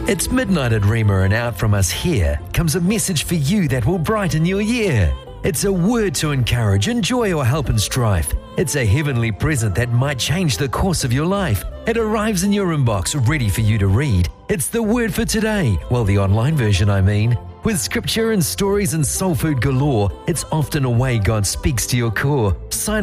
It's midnight at Rhema, and out from us here comes a message for you that will brighten your year. It's a word to encourage, enjoy, or help in strife. It's a heavenly present that might change the course of your life. It arrives in your inbox, ready for you to read. It's the word for today, well, the online version, I mean. With scripture and stories and soul food galore, it's often a way God speaks to your core. Sign